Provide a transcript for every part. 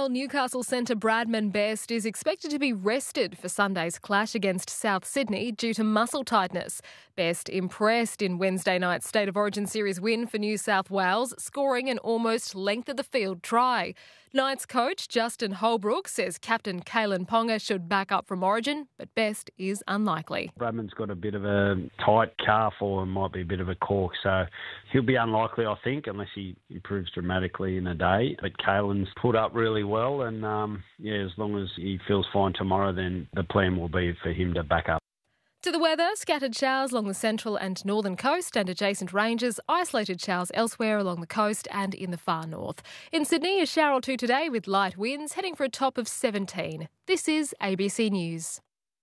NRL Newcastle centre Bradman Best is expected to be rested for Sunday's clash against South Sydney due to muscle tightness. Best impressed in Wednesday night's State of Origin series win for New South Wales, scoring an almost length-of-the-field try. Knights coach Justin Holbrook says captain Kalen Ponga should back up from Origin, but Best is unlikely. Bradman's got a bit of a tight calf or might be a bit of a cork, so he'll be unlikely, I think, unless he improves dramatically in a day. But Kalen's put up really well, and as long as he feels fine tomorrow, then the plan will be for him to back up. To the weather, scattered showers along the central and northern coast and adjacent ranges, isolated showers elsewhere along the coast and in the far north. In Sydney, a shower or two today with light winds, heading for a top of 17. This is ABC News.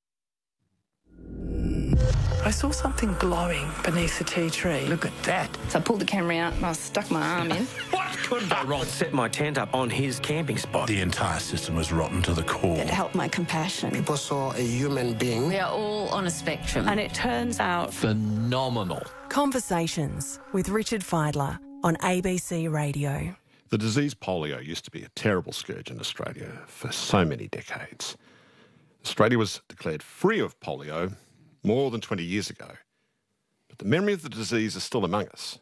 I saw something glowing beneath the tea tree. Look at that. So I pulled the camera out and I stuck my arm in. What could go wrong? Set my tent up on his camping spot. The entire system was rotten to the core. It helped my compassion. People saw a human being. We are all on a spectrum. And it turns out... Phenomenal. Conversations with Richard Fidler on ABC Radio. The disease polio used to be a terrible scourge in Australia for so many decades. Australia was declared free of polio more than 20 years ago, but the memory of the disease is still among us.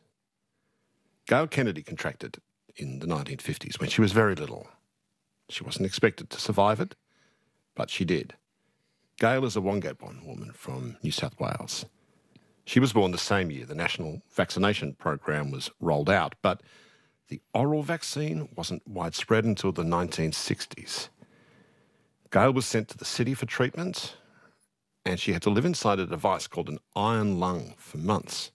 Gail Kennedy contracted in the 1950s when she was very little. She wasn't expected to survive it, but she did. Gail is a Wongadbon woman from New South Wales. She was born the same year the national vaccination program was rolled out, but the oral vaccine wasn't widespread until the 1960s. Gail was sent to the city for treatment, and she had to live inside a device called an iron lung for months.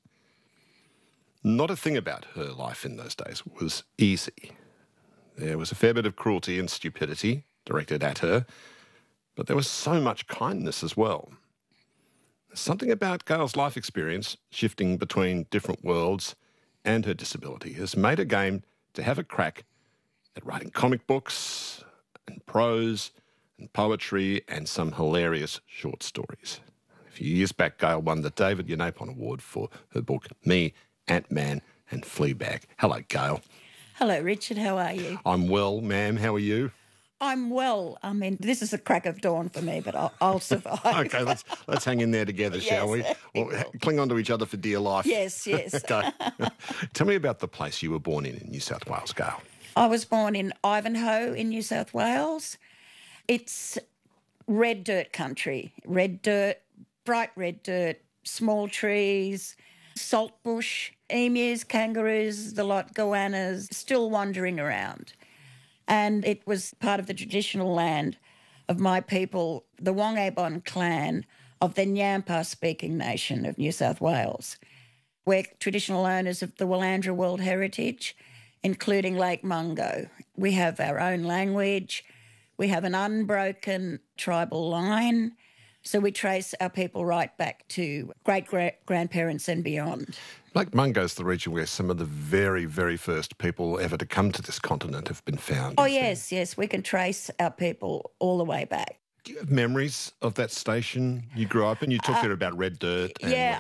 Not a thing about her life in those days was easy. There was a fair bit of cruelty and stupidity directed at her, but there was so much kindness as well. Something about Gail's life experience, shifting between different worlds and her disability, has made her game to have a crack at writing comic books and prose and poetry and some hilarious short stories. A few years back, Gail won the David Yanapon Award for her book, Me, Ant-Man and Fleabag. Hello, Gail. Hello, Richard. How are you? I'm well, ma'am. How are you? I'm well. I mean, this is the crack of dawn for me, but I'll survive. Okay, let's hang in there together, shall we? Well, cling on to each other for dear life. Yes. Okay. Tell me about the place you were born in New South Wales, Gail. I was born in Ivanhoe in New South Wales. It's red dirt country. Red dirt, bright red dirt, small trees, salt bush, emus, kangaroos, the lot, goannas, still wandering around. And it was part of the traditional land of my people, the Wongadbon clan of the Nyampa-speaking nation of New South Wales. We're traditional owners of the Willandra World Heritage, including Lake Mungo. We have our own language. We have an unbroken tribal line. So we trace our people right back to great-grandparents and beyond. Lake Mungo is the region where some of the very, very first people ever to come to this continent have been found. Oh, yes. We can trace our people all the way back. Do you have memories of that station you grew up in? You talked there about red dirt.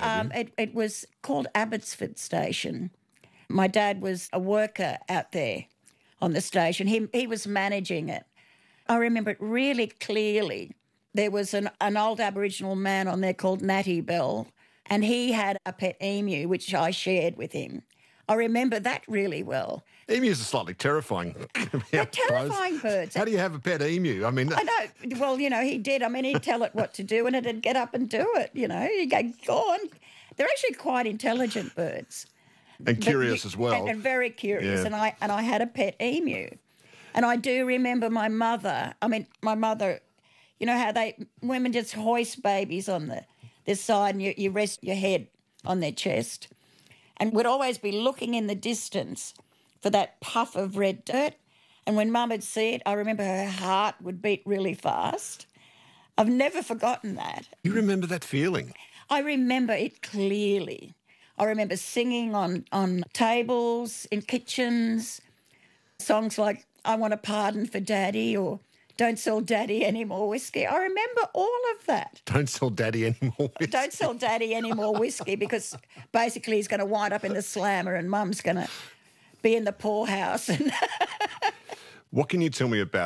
It was called Abbotsford Station. My dad was a worker out there on the station. He was managing it. I remember it really clearly. There was an old Aboriginal man on there called Natty Bell, and he had a pet emu, which I shared with him. I remember that really well. Emus are slightly terrifying. They're terrifying birds. How do you have a pet emu? I mean, I know. Well, he did. I mean, he'd tell it what to do, and it'd get up and do it. He'd go on. They're actually quite intelligent birds, and curious as well, and very curious. Yeah. And I had a pet emu, and I do remember my mother. You know how women just hoist babies on this side and you rest your head on their chest, and would always be looking in the distance for that puff of red dirt. And when Mum would see it, I remember her heart would beat really fast. I've never forgotten that. You remember that feeling? I remember it clearly. I remember singing on tables, in kitchens, songs like I Want a Pardon for Daddy or Don't Sell Daddy Any More Whiskey. I remember all of that. Don't sell Daddy any more whiskey. Don't sell Daddy any more whiskey, because basically he's going to wind up in the slammer and Mum's going to be in the poorhouse. What can you tell me about